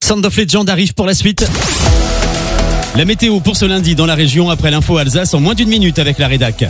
Sound of Legend arrive pour la suite. La météo pour ce lundi dans la région après l'info Alsace en moins d'une minute avec la rédac.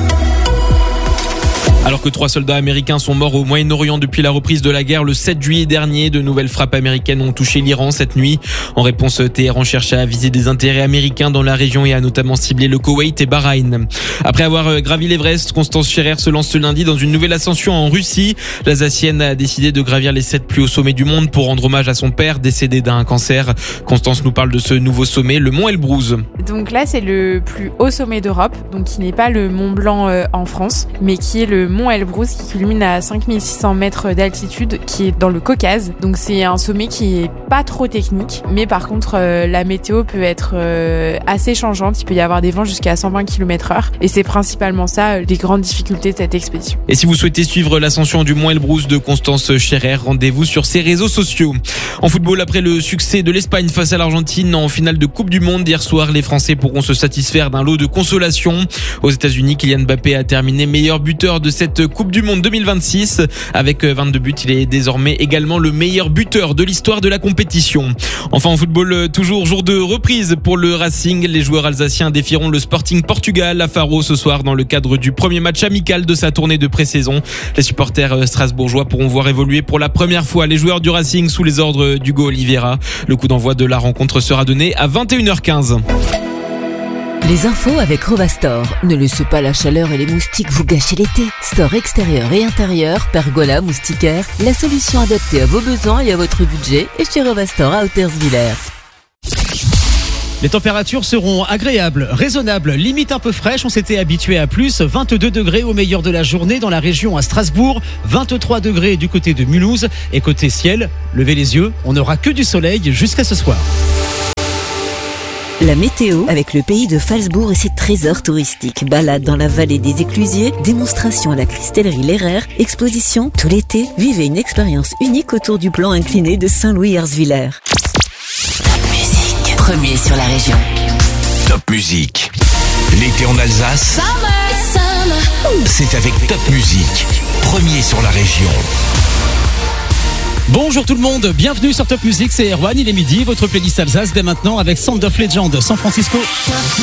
Alors que 3 soldats américains sont morts au Moyen-Orient depuis la reprise de la guerre le 7 juillet dernier, de nouvelles frappes américaines ont touché l'Iran cette nuit. En réponse, Téhéran cherche à viser des intérêts américains dans la région et a notamment ciblé le Koweït et Bahreïn. Après avoir gravi l'Everest, Constance Scherer se lance ce lundi dans une nouvelle ascension en Russie. L'Alsacienne a décidé de gravir les 7 plus hauts sommets du monde pour rendre hommage à son père décédé d'un cancer. Constance nous parle de ce nouveau sommet, le mont Elbrus. Donc là, c'est le plus haut sommet d'Europe, donc qui n'est pas le Mont Blanc en France, mais qui est le mont Elbrus qui culmine à 5600 mètres d'altitude, qui est dans le Caucase. Donc c'est un sommet qui est pas trop technique, mais par contre la météo peut être assez changeante. Il peut y avoir des vents jusqu'à 120 km/h et c'est principalement ça les grandes difficultés de cette expédition. Et si vous souhaitez suivre l'ascension du mont Elbrus de Constance Scherer, rendez-vous sur ses réseaux sociaux. En football, après le succès de l'Espagne face à l'Argentine en finale de Coupe du Monde hier soir, les Français pourront se satisfaire d'un lot de consolation. Aux États-Unis, Kylian Mbappé a terminé meilleur buteur de cette Coupe du Monde 2026. Avec 22 buts, il est désormais également le meilleur buteur de l'histoire de la compétition. Enfin en football, toujours jour de reprise pour le Racing. Les joueurs alsaciens défieront le Sporting Portugal à Faro ce soir dans le cadre du premier match amical de sa tournée de pré-saison. Les supporters strasbourgeois pourront voir évoluer pour la première fois les joueurs du Racing sous les ordres d'Hugo Oliveira. Le coup d'envoi de la rencontre sera donné à 21h15. Les infos avec Rovastor. Ne laissez pas la chaleur et les moustiques vous gâcher l'été. Store extérieur et intérieur, pergola, moustiquaire, la solution adaptée à vos besoins et à votre budget est chez Rovastor à Hauterswiller. Les températures seront agréables, raisonnables, limite un peu fraîches. On s'était habitué à plus. 22 degrés au meilleur de la journée dans la région à Strasbourg. 23 degrés du côté de Mulhouse. Et côté ciel, levez les yeux, on n'aura que du soleil jusqu'à ce soir. La météo avec le pays de Phalsbourg et ses trésors touristiques. Balade dans la vallée des Éclusiers, démonstration à la cristallerie Lerrer, exposition tout l'été. Vivez une expérience unique autour du plan incliné de Saint-Louis-Erzviller. Top Musique, premier sur la région. Top Musique. L'été en Alsace, c'est avec Top Musique, premier sur la région. Bonjour tout le monde, bienvenue sur Top Music, c'est Erwan, il est midi, votre playlist Alsace dès maintenant avec Sound of Legend San Francisco.